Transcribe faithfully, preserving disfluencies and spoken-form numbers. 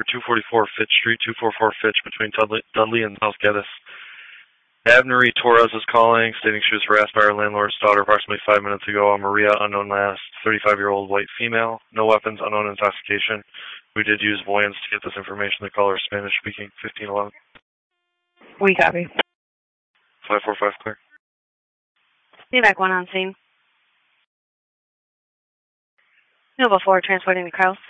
two forty-four Fitch Street, two forty-four Fitch, between Dudley, Dudley and South Geddes. Abner Torres is calling, stating she was harassed by her landlord's daughter approximately five minutes ago. Maria, unknown last, thirty-five-year-old white female, no weapons, unknown intoxication. We did use voyants to get this information. The caller is Spanish-speaking, fifteen eleven. We copy. five four five clear. Be back one on scene. No, before transporting to Kraus.